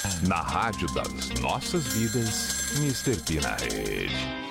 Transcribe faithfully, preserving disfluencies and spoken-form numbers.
Na rádio das nossas vidas, mister P na rede.